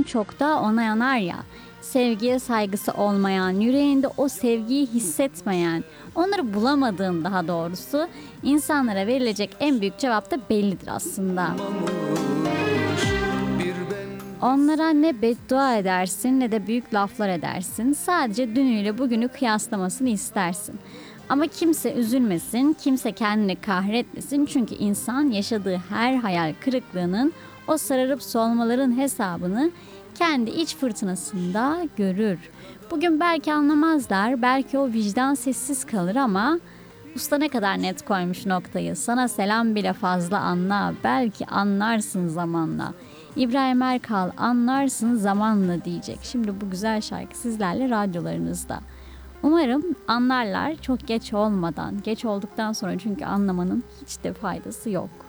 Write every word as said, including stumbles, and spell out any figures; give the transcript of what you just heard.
en çok da ona yanar ya. Sevgiye saygısı olmayan, yüreğinde o sevgiyi hissetmeyen, onları bulamadığın daha doğrusu insanlara verilecek en büyük cevap da bellidir aslında. Onlara ne beddua edersin ne de büyük laflar edersin. Sadece dünüyle bugünü kıyaslamasını istersin. Ama kimse üzülmesin, kimse kendini kahretmesin. Çünkü insan yaşadığı her hayal kırıklığının, o sararıp solmaların hesabını kendi iç fırtınasında görür. Bugün belki anlamazlar, belki o vicdan sessiz kalır ama usta ne kadar net koymuş noktayı. Sana selam bile fazla anla, belki anlarsın zamanla. İbrahim Erkal anlarsın zamanla diyecek. Şimdi bu güzel şarkı sizlerle radyolarınızda. Umarım anlarlar çok geç olmadan. Geç olduktan sonra çünkü anlamanın hiç de faydası yok.